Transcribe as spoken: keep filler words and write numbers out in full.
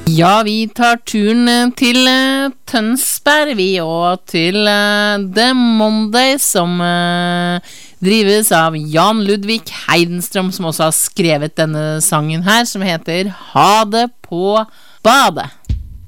Ja, vi tar turen til uh, Tønsberg, vi, og til uh, The Monday, som uh, drives av Jan Ludvig Heidenstrøm, som også har skrevet denne sangen her, som heter Ha det på badet.